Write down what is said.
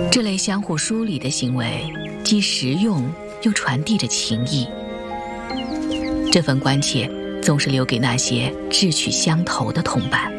这类相互梳理的行为，既实用又传递着情谊。这份关切总是留给那些志趣相投的同伴。